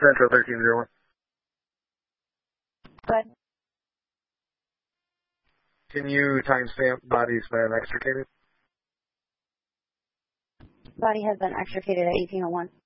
Central 1301. Good. Can you timestamp body's been extricated? Body has been extricated at 1801.